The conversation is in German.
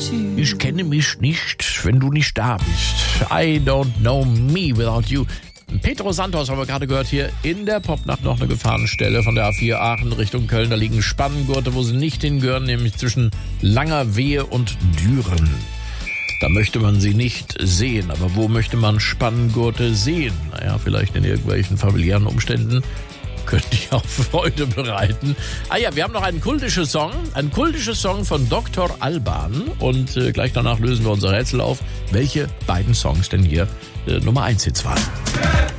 Ich kenne mich nicht, wenn du nicht da bist. I don't know me without you. Pedro Santos haben wir gerade gehört, hier in der Popnacht noch eine Gefahrenstelle von der A4 Aachen Richtung Köln. Da liegen Spanngurte, wo sie nicht hingehören, nämlich zwischen Langerwehe und Düren. Da möchte man sie nicht sehen. Aber wo möchte man Spanngurte sehen? Naja, vielleicht in irgendwelchen familiären Umständen. Könnte ich auch Freude bereiten. Ah ja, wir haben noch einen kultischen Song. Ein kultisches Song von Dr. Alban. Und gleich danach lösen wir unser Rätsel auf, welche beiden Songs denn hier Nummer 1 Hits waren.